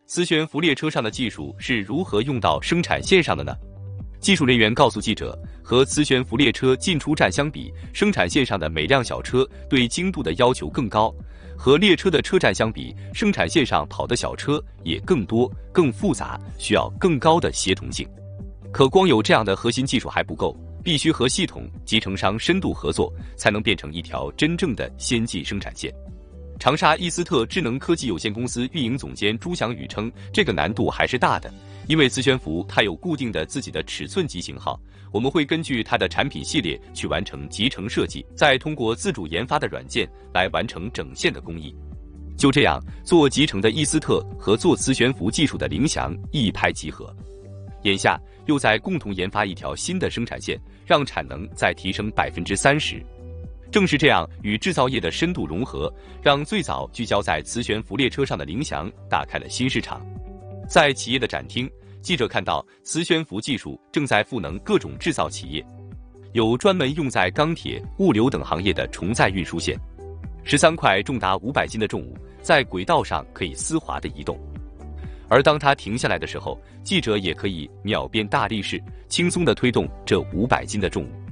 磁悬浮列车上的技术是如何用到生产线上的呢？技术人员告诉记者，和磁悬浮列车进出站相比，生产线上的每辆小车对精度的要求更高；和列车的车站相比，生产线上跑的小车也更多、更复杂，需要更高的协同性。可光有这样的核心技术还不够，必须和系统、集成商深度合作，才能变成一条真正的先进生产线。长沙伊斯特智能科技有限公司运营总监朱祥宇称，这个难度还是大的，因为磁悬浮它有固定的自己的尺寸及型号，我们会根据它的产品系列去完成集成设计，再通过自主研发的软件来完成整线的工艺。就这样，做集成的伊斯特和做磁悬浮技术的凌翔一拍即合，眼下又在共同研发一条新的生产线，让产能再提升30%。正是这样与制造业的深度融合，让最早聚焦在磁悬浮列车上的凌翔打开了新市场。在企业的展厅，记者看到磁悬浮技术正在赋能各种制造企业，有专门用在钢铁、物流等行业的重载运输线，13块重达500斤的重物在轨道上可以丝滑地移动，而当它停下来的时候，记者也可以秒变大力士，轻松地推动这500斤的重物。